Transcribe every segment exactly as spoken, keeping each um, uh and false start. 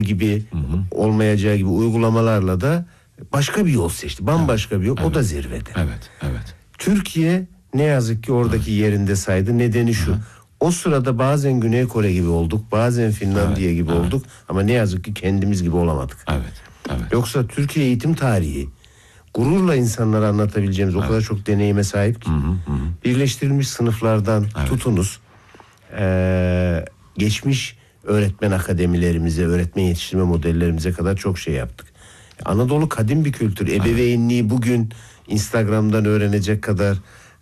gibi hı hı. olmayacağı gibi uygulamalarla da başka bir yol seçti. Bambaşka evet. bir yol. Evet. O da zirvede. Evet, evet. Türkiye ne yazık ki oradaki evet. yerinde saydı. Nedeni şu. Hı hı. O sırada bazen Güney Kore gibi olduk, bazen Finlandiya evet. gibi evet. olduk ama ne yazık ki kendimiz gibi olamadık. Evet. Evet. Yoksa Türkiye eğitim tarihi gururla insanlara anlatabileceğimiz evet. o kadar çok deneyime sahip ki. Hı hı hı. Birleştirilmiş sınıflardan evet. tutunuz. Ee, geçmiş öğretmen akademilerimize, öğretmen yetiştirme modellerimize kadar çok şey yaptık. Anadolu kadim bir kültür. Ebeveynliği bugün Instagram'dan öğrenecek kadar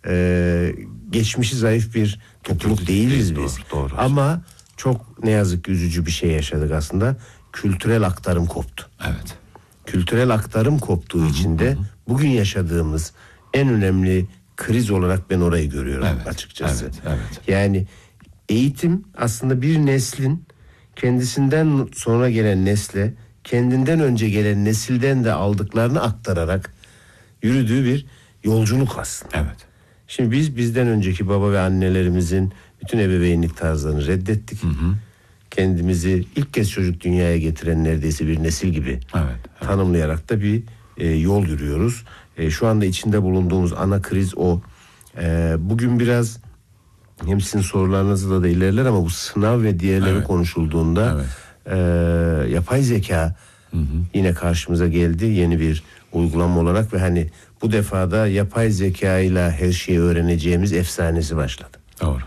e, geçmişi zayıf bir topluluk değiliz biz. Doğru, doğru. Ama çok ne yazık ki üzücü bir şey yaşadık aslında. Kültürel aktarım koptu. Evet. Kültürel aktarım koptuğu için de bugün yaşadığımız en önemli kriz olarak ben orayı görüyorum evet, açıkçası. Evet, evet. Yani eğitim aslında bir neslin kendisinden sonra gelen nesle, kendinden önce gelen nesilden de aldıklarını aktararak yürüdüğü bir yolculuk aslında. Evet. Şimdi biz bizden önceki baba ve annelerimizin bütün ebeveynlik tarzlarını reddettik. Hı hı. Kendimizi ilk kez çocuk dünyaya getiren neredeyse bir nesil gibi evet, evet. tanımlayarak da bir e, yol yürüyoruz. E, şu anda içinde bulunduğumuz ana kriz o. E, bugün biraz hem sizin sorularınızla da ilerler ama bu sınav ve diğerleri evet. konuşulduğunda evet. e, yapay zeka hı hı. yine karşımıza geldi yeni bir uygulama olarak ve hani bu defada yapay zeka ile her şeyi öğreneceğimiz efsanesi başladı. Doğru.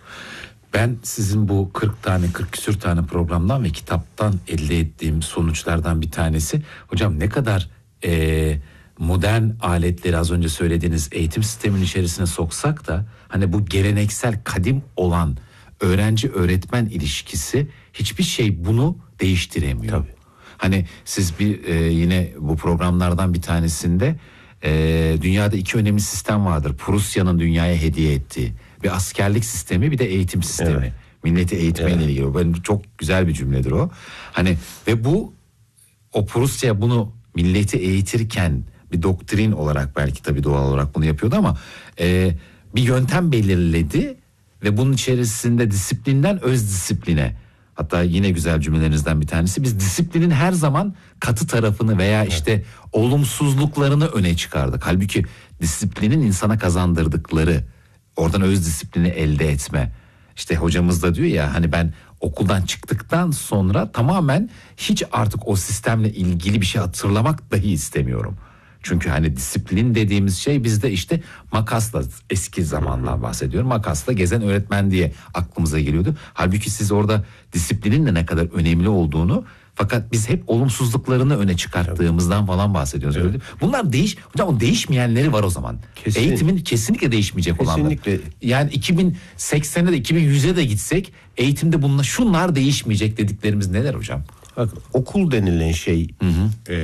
Ben sizin bu kırk tane kırk küsür tane programdan ve kitaptan elde ettiğim sonuçlardan bir tanesi hocam ne kadar e, modern aletleri az önce söylediğiniz eğitim sistemin içerisine soksak da hani bu geleneksel kadim olan öğrenci öğretmen ilişkisi hiçbir şey bunu değiştiremiyor. Tabii. Hani siz bir e, yine bu programlardan bir tanesinde e, dünyada iki önemli sistem vardır. Prusya'nın dünyaya hediye ettiği bir askerlik sistemi bir de eğitim sistemi. Evet. Milleti eğitmeyle evet. ilgili. Ben çok güzel bir cümledir o. Hani ve bu o Prusya bunu milleti eğitirken bir doktrin olarak belki tabii doğal olarak bunu yapıyordu ama e, bir yöntem belirledi ve bunun içerisinde disiplinden öz disipline. Hatta yine güzel cümlelerinizden bir tanesi biz disiplinin her zaman katı tarafını veya işte olumsuzluklarını öne çıkardık. Halbuki disiplinin insana kazandırdıkları oradan öz disiplini elde etme. İşte hocamız da diyor ya hani ben okuldan çıktıktan sonra tamamen hiç artık o sistemle ilgili bir şey hatırlamak dahi istemiyorum. Çünkü hani disiplin dediğimiz şey bizde işte makasla eski zamanlar bahsediyorum. Makasla gezen öğretmen diye aklımıza geliyordu. Halbuki siz orada disiplinin de ne kadar önemli olduğunu fakat biz hep olumsuzluklarını öne çıkarttığımızdan falan bahsediyoruz. Evet. Bunlar değiş, hocam o değişmeyenleri var o zaman. Kesin. Eğitimin kesinlikle değişmeyecek kesinlikle. olanlar. Yani iki bin seksene de iki bin yüze de gitsek eğitimde bunlar şunlar değişmeyecek dediklerimiz neler hocam? Bak okul denilen şey hı hı. E,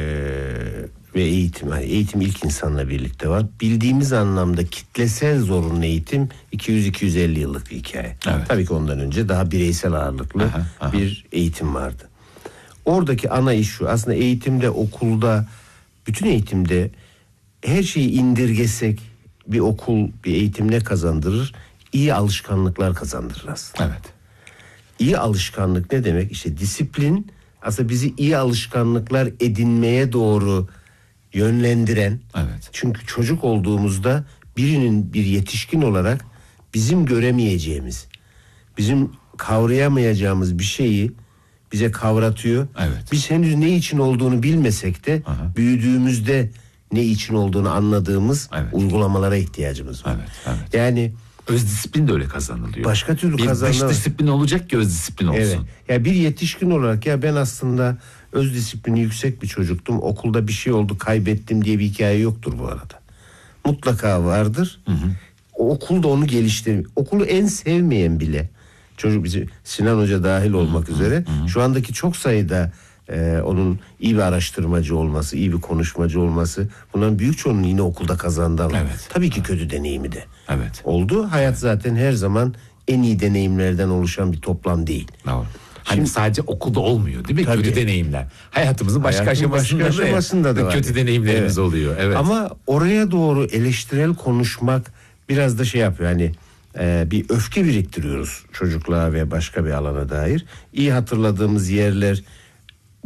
ve eğitim, yani eğitim ilk insanla birlikte var. Bildiğimiz anlamda kitlesel zorunlu eğitim iki yüz iki yüz elli yıllık bir hikaye. Evet. Tabii ki ondan önce daha bireysel ağırlıklı aha, aha. bir eğitim vardı. Oradaki ana iş şu. Aslında eğitimde, okulda, bütün eğitimde her şeyi indirgesek bir okul, bir eğitim ne kazandırır? İyi alışkanlıklar kazandırır aslında. Evet. İyi alışkanlık ne demek? İşte disiplin aslında bizi iyi alışkanlıklar edinmeye doğru yönlendiren. Evet. Çünkü çocuk olduğumuzda birinin bir yetişkin olarak bizim göremeyeceğimiz, bizim kavrayamayacağımız bir şeyi bize kavratıyor. Evet. Biz henüz ne için olduğunu bilmesek de aha. büyüdüğümüzde ne için olduğunu anladığımız evet. uygulamalara ihtiyacımız var. Evet, evet. Yani öz disiplin de öyle kazanılıyor. Başka türlü kazanılıyor. Bir dış disiplin olacak ki öz disiplin olsun. Evet. Ya bir yetişkin olarak ya ben aslında öz disiplini yüksek bir çocuktum. Okulda bir şey oldu, kaybettim diye bir hikaye yoktur bu arada. Mutlaka vardır. Hı hı. O, okulda onu geliştirir. Okulu en sevmeyen bile çocuk bizi Sinan Hoca dahil olmak hı hı. üzere hı hı. şu andaki çok sayıda e, onun iyi bir araştırmacı olması, iyi bir konuşmacı olması, bunların büyük çoğunluğu yine okulda kazandı. Evet. Tabii ki kötü deneyimi de evet. oldu. Hayat evet. zaten her zaman en iyi deneyimlerden oluşan bir toplam değil. Doğru. Hani şimdi, sadece okulda olmuyor değil mi? Tabii. Kötü deneyimler. Hayatımızın başka Hayatın aşamasında, başka aşamasında da, da kötü deneyimlerimiz evet. oluyor. Evet. Ama oraya doğru eleştirel konuşmak biraz da şey yapıyor. Hani e, bir öfke biriktiriyoruz çocukluğa ve başka bir alana dair. İyi hatırladığımız yerler